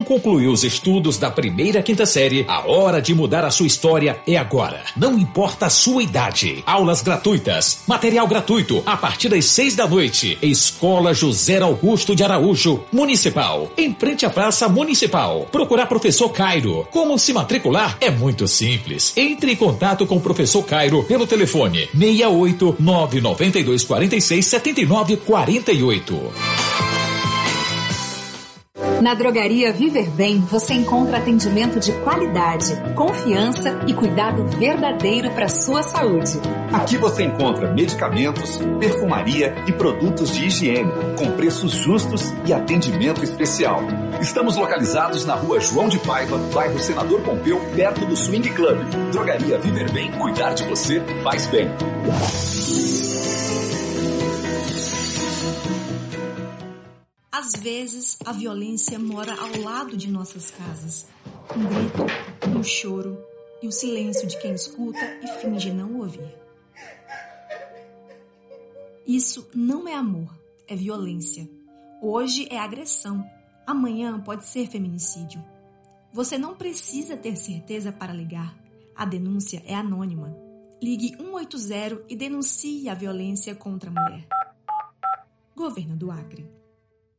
Concluiu os estudos da primeira à quinta série. A hora de mudar a sua história é agora. Não importa a sua idade. Aulas gratuitas. Material gratuito a partir das 6 da noite. Escola José Augusto de Araújo, Municipal. Em frente à Praça Municipal. Procurar professor Cairo. Como se matricular? É muito simples. Entre em contato com o professor Cairo pelo telefone 68 992 46 79 48. Na Drogaria Viver Bem, você encontra atendimento de qualidade, confiança e cuidado verdadeiro para sua saúde. Aqui você encontra medicamentos, perfumaria e produtos de higiene, com preços justos e atendimento especial. Estamos localizados na Rua João de Paiva, bairro Senador Pompeu, perto do Swing Club. Drogaria Viver Bem, cuidar de você faz bem. Às vezes, a violência mora ao lado de nossas casas. Um grito, um choro e o silêncio de quem escuta e finge não ouvir. Isso não é amor, é violência. Hoje é agressão, amanhã pode ser feminicídio. Você não precisa ter certeza para ligar. A denúncia é anônima. Ligue 180 e denuncie a violência contra a mulher. Governo do Acre.